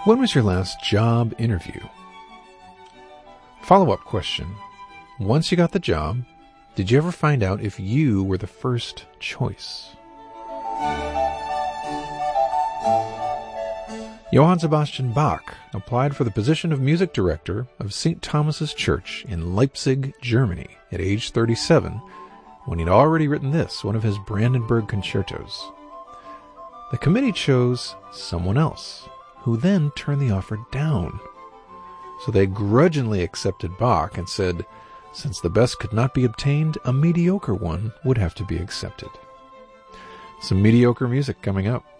When was your last job interview? Follow-up question. Once you got the job, did you ever find out if you were the first choice? Johann Sebastian Bach applied for the position of music director of St. Thomas's Church in Leipzig, Germany at age 37, when he'd already written this, one of his Brandenburg concertos. The committee chose someone else, who then turned the offer down. So they grudgingly accepted Bach and said, since the best could not be obtained, a mediocre one would have to be accepted. Some mediocre music coming up.